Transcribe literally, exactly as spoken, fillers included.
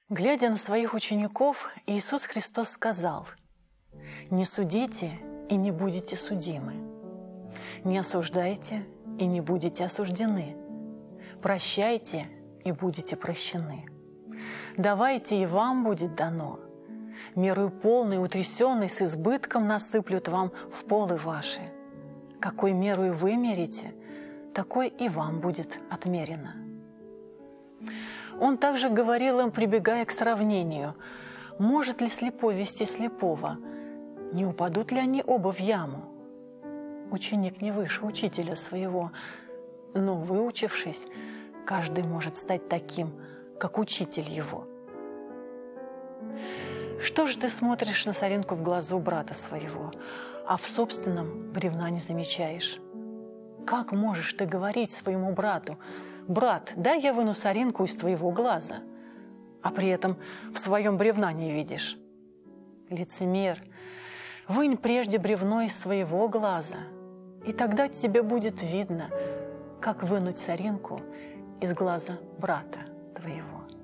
Глядя на своих учеников, Иисус Христос сказал: «Не судите, и не будете судимы. Не осуждайте, и не будете осуждены. Прощайте, и будете прощены. Давайте, и вам будет дано. Мерою полной, утрясенной, с избытком насыплют вам в полы ваши. Какой мерою вы мерите, такой и вам будет отмерено». Он также говорил им, прибегая к сравнению: «Может ли слепой вести слепого? Не упадут ли они оба в яму? Ученик не выше учителя своего, но, выучившись, каждый может стать таким, как учитель его». Что же ты смотришь на соринку в глазу брата своего, а в собственном бревна не замечаешь? Как можешь ты говорить своему брату: «Брат, дай я выну соринку из твоего глаза», а при этом в своем бревна не видишь? Лицемер, вынь прежде бревно из своего глаза, и тогда тебе будет видно, как вынуть соринку из глаза брата твоего.